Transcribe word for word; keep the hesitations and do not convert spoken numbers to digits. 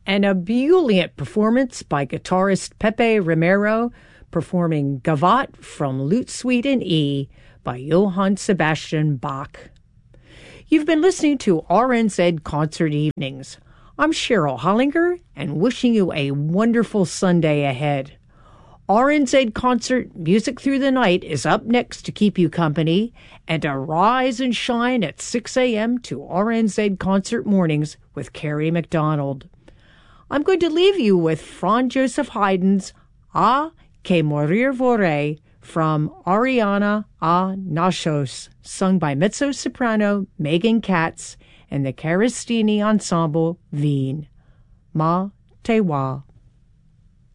An ebullient performance by guitarist Pepe Romero, performing Gavotte from Lute Suite in E by Johann Sebastian Bach. You've been listening to R N Z Concert Evenings. I'm Cheryl Hollinger, and wishing you a wonderful Sunday ahead. R N Z Concert Music Through the Night is up next to keep you company, and arise and shine at six a.m. to R N Z Concert Mornings with Carrie McDonald. I'm going to leave you with Franz Joseph Haydn's A que morir vorrei from Arianna a Nachos, sung by mezzo-soprano Megan Katz and the Caristini Ensemble, Wien. Ma te wa.